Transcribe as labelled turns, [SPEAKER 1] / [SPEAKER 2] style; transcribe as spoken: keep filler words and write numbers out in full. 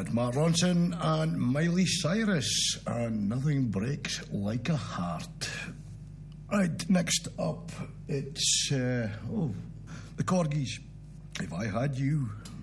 [SPEAKER 1] had Mark Ronson and Miley Cyrus, and Nothing Breaks Like a Heart. Right, next up, it's, uh, oh, the Corgis. If I Had You.